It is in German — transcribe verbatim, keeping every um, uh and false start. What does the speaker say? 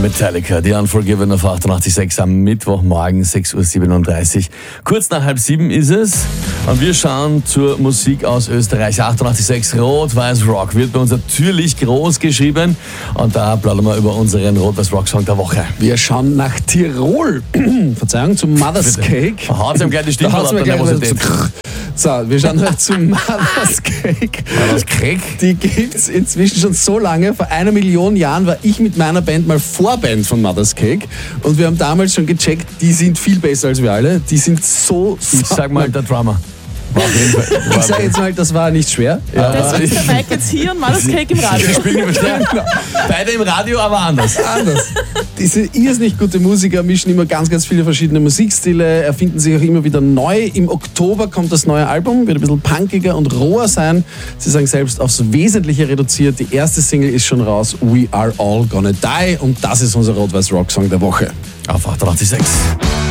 Metallica, The Unforgiven auf achtundachtzig Komma sechs am Mittwochmorgen, sechs Uhr siebenunddreißig. Kurz nach halb sieben ist es. Und wir schauen zur Musik aus Österreich. achtundachtzig Komma sechs Rot-Weiß-Rock wird bei uns natürlich groß geschrieben. Und da plaudern wir über unseren Rot-Weiß-Rock-Song der Woche. Wir schauen nach Tirol. Verzeihung, zum Mother's Cake. Haut ihm gleich die Stimme ab, der Nervosität. So, wir schauen heute zum Mother's Cake. Mother's Cake? Die gibt's inzwischen schon so lange. Vor einer Million Jahren war ich mit meiner Band mal Vorband von Mother's Cake. Und wir haben damals schon gecheckt, die sind viel besser als wir alle. Die sind so... Ich sag mal, der Drummer. War auf jeden Fall, ich sag jetzt mal, das war nicht schwer. Ja, deswegen ist der Mike jetzt hier und Mother's Cake im Radio. Wir spielen immer schnell. Beide im Radio, aber anders. Anders. Diese irrsinnig gute Musiker mischen immer ganz, ganz viele verschiedene Musikstile, erfinden sich auch immer wieder neu. Im Oktober kommt das neue Album, wird ein bisschen punkiger und roher sein. Sie sagen selbst aufs Wesentliche reduziert. Die erste Single ist schon raus, We Are All Gonna Die. Und das ist unser Rot-Weiß-Rock-Song der Woche. Auf achtundachtzig Komma sechs.